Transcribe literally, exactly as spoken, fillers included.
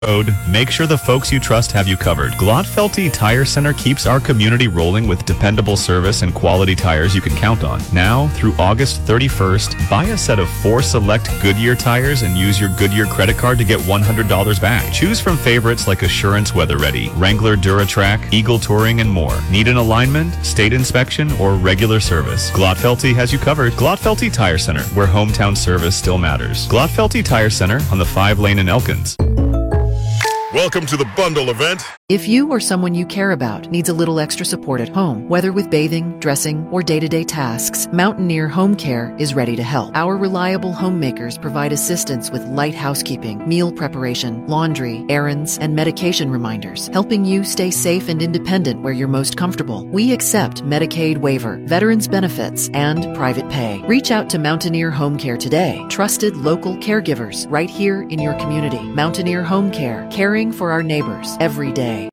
Road, make sure the folks you trust have you covered. Glotfelty Tire Center keeps our community rolling with dependable service and quality tires you can count on. Now, through August thirty-first, buy a set of four select Goodyear tires and use your Goodyear credit card to get one hundred dollars back. Choose from favorites like Assurance Weather Ready, Wrangler DuraTrack, Eagle Touring, and more. Need an alignment, state inspection, or regular service? Glotfelty has you covered. Glotfelty Tire Center, where hometown service still matters. Glotfelty Tire Center on the five lane in Elkins. Welcome to the bundle event. If you or someone you care about needs a little extra support at home, whether with bathing, dressing, or day-to-day tasks, Mountaineer Home Care is ready to help. Our reliable homemakers provide assistance with light housekeeping, meal preparation, laundry, errands, and medication reminders, helping you stay safe and independent where you're most comfortable. We accept Medicaid waiver, veterans benefits, and private pay. Reach out to Mountaineer Home Care today. Trusted local caregivers right here in your community. Mountaineer Home Care, caring for our neighbors every day.